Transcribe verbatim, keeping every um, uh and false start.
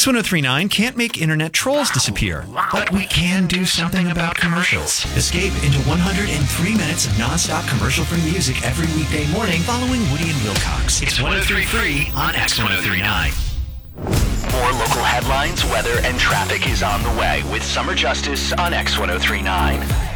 X ten thirty-nine can't make internet trolls disappear, but we can do something about commercials. Escape into one hundred three minutes of nonstop commercial-free music every weekday morning following Woody and Wilcox. It's one oh three Free on X ten thirty-nine. More local headlines, weather, and traffic is on the way with Summer Justice on X ten thirty-nine.